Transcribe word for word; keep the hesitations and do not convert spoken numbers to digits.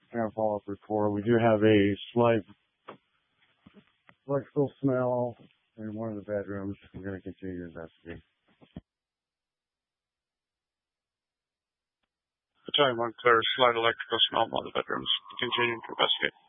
and a follow-up report. We do have a slight electrical smell in one of the bedrooms. We're going to continue to investigate. Battalion one clear, slight electrical smell in one of the bedrooms. Continuing to investigate.